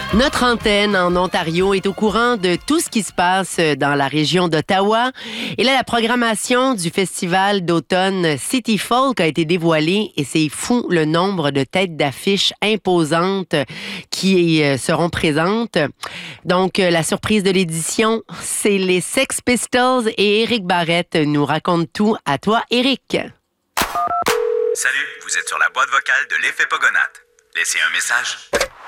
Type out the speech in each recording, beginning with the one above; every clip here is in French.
Notre antenne en Ontario est au courant de tout ce qui se passe dans la région d'Ottawa. Et là, la programmation du festival d'automne City Folk a été dévoilée et c'est fou le nombre de têtes d'affiche imposantes qui seront présentes. Donc, la surprise de l'édition, c'est les Sex Pistols et Éric Barrette nous racontent tout. À toi, Éric. Salut, vous êtes sur la boîte vocale de l'Effet Pogonat. Laissez un message.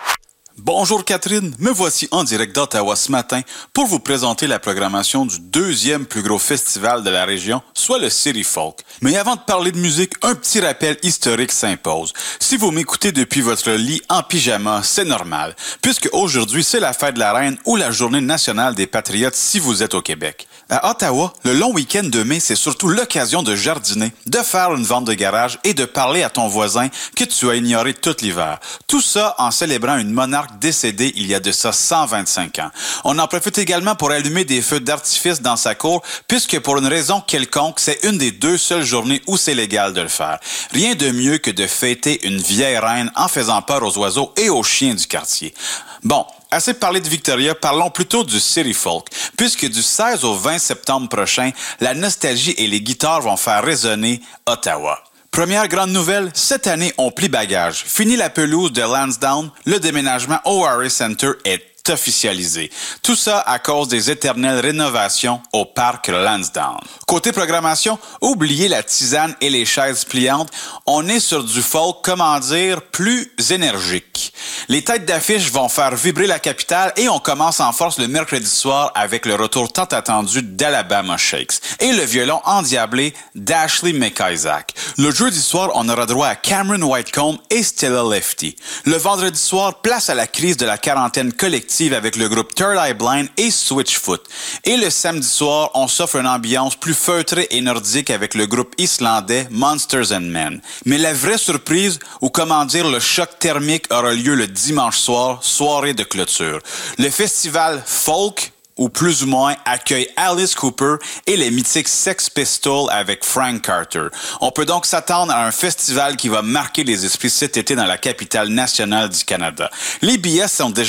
Bonjour Catherine, me voici en direct d'Ottawa ce matin pour vous présenter la programmation du deuxième plus gros festival de la région, soit le City Folk. Mais avant de parler de musique, un petit rappel historique s'impose. Si vous m'écoutez depuis votre lit en pyjama, c'est normal, puisque aujourd'hui c'est la fête de la Reine ou la Journée nationale des Patriotes si vous êtes au Québec. À Ottawa, le long week-end de mai, c'est surtout l'occasion de jardiner, de faire une vente de garage et de parler à ton voisin que tu as ignoré tout l'hiver. Tout ça en célébrant une monarque décédée il y a de ça 125 ans. On en profite également pour allumer des feux d'artifice dans sa cour, puisque pour une raison quelconque, c'est une des deux seules journées où c'est légal de le faire. Rien de mieux que de fêter une vieille reine en faisant peur aux oiseaux et aux chiens du quartier. Bon, assez parlé de Victoria, parlons plutôt du City Folk, puisque du 16 au 20 septembre prochain, la nostalgie et les guitares vont faire résonner Ottawa. Première grande nouvelle, cette année, on plie bagage. Fini la pelouse de Lansdowne, le déménagement au Harris Center est officialisé. Tout ça à cause des éternelles rénovations au parc Lansdowne. Côté programmation, oubliez la tisane et les chaises pliantes. On est sur du folk, comment dire, plus énergique. Les têtes d'affiche vont faire vibrer la capitale et on commence en force le mercredi soir avec le retour tant attendu d'Alabama Shakes et le violon endiablé d'Ashley McIsaac. Le jeudi soir, on aura droit à Cameron Whitecomb et Stella Lefty. Le vendredi soir, place à la crise de la quarantaine collective avec le groupe Third Eye Blind et Switchfoot. Et le samedi soir, on s'offre une ambiance plus feutrée et nordique avec le groupe islandais Monsters and Men. Mais la vraie surprise, ou comment dire le choc thermique, aura lieu le dimanche soir, soirée de clôture. Le festival Folk, ou plus ou moins, accueille Alice Cooper et les mythiques Sex Pistols avec Frank Carter. On peut donc s'attendre à un festival qui va marquer les esprits cet été dans la capitale nationale du Canada. Les billets sont déjà